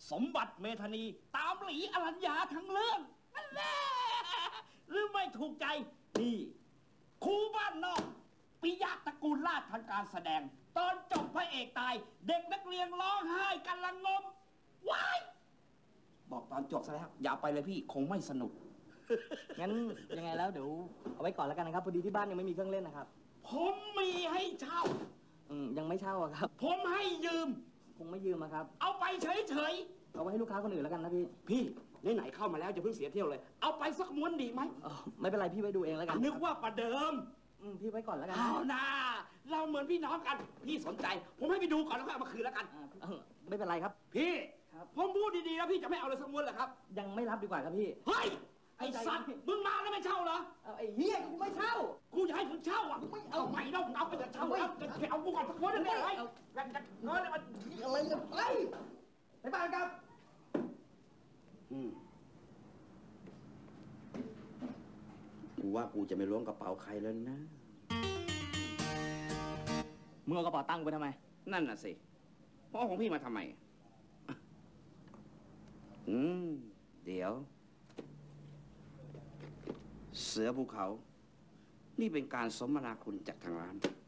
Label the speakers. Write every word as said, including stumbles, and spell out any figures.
Speaker 1: สมบัติเมธานีตามหลีอรัญญาทั้งเรื่องนั่นแหละหรือไม่ถูกใจนี่ครูบ้านนอกปิยะตระกูลราชทางการแสดงตอนจบพระเอกตายเด็กนักเรียนร้องไห้กันละงมว้ายบอกตอนจบซะแล้วอย่าไปเลยพี่คงไม่สนุก
Speaker 2: งั้นยังไงแล้วเดี๋ยวเอาไว้ก่อนแล้วกันนะครับพอดีที่บ้านยังไม่มีเครื่องเล่นนะครับ
Speaker 1: ผมมีให้เช่า
Speaker 2: อืมยังไม่เช่าอะครับ
Speaker 1: ผมให้ยืม
Speaker 2: คงไม่ยืมอะครับ
Speaker 1: เอาไปเฉย
Speaker 2: ๆเอาไว้ให้ลูกค้าคนอื่นแล้วกันนะพี่
Speaker 1: พี่ไหนๆเข้ามาแล้วจะเพิ่งเสียเที่ยวเลยเอาไปสักม้วนดีไหม
Speaker 2: ไม่เป็นไรพี่ไว้ดูเองแล้วกัน
Speaker 1: นึกว่าประเดิม
Speaker 2: อืมพี่ไว้ก่อนแล้วกัน
Speaker 1: เอานะเราเหมือนพี่น้องกันพี่สนใจผมให้ไปดูก่อนแล้วก็เอามาคืนแล้วกัน
Speaker 2: ไม่เป็นไรครับ
Speaker 1: พี่ผมพูดดีๆแล้วพี่จะไม่เอาเลยสักม้วนเหรอครับ
Speaker 2: ยังไม่รับดีกว่าครับพี่
Speaker 1: เฮ้ยไอ้สัตว์มึงมาแล้วไม่เช่าเหรอ
Speaker 2: ไอ้เฮียกูไม่เช่า
Speaker 1: กูจะให้มึงเช่าอ่ะไม่เอาใหม่เราเอาไปจะเช่าแล้วจะเอากูก่อนสักม้วนได้ไหมแบบจะเงินมัน
Speaker 2: อะไรกันไปไปบ้านครับ
Speaker 1: อืมกูว่ากูจะไม่ล้วงกระเป๋าใครแล้วนะ
Speaker 2: มึงเอากระเป๋าตังค์ไปทำไม
Speaker 1: นั่นน่ะสิเพราะของพี่มาทำไมอืมเดี๋ยวเสือภูเขานี่เป็นการสมนาคุณจากทางร้าน